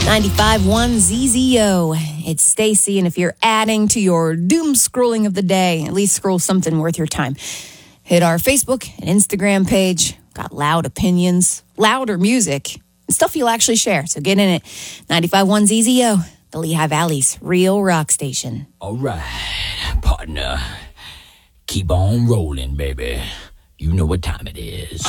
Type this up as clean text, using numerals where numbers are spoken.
95.1 ZZO. It's Stacy, and if you're adding to your doom scrolling of the day, at least scroll something worth your time. Hit our Facebook and Instagram page. Got loud opinions, louder music, and stuff you'll actually share. So get in it. 95.1 ZZO, the Lehigh Valley's real rock station. All right, partner. Keep on rolling, baby. You know what time it is.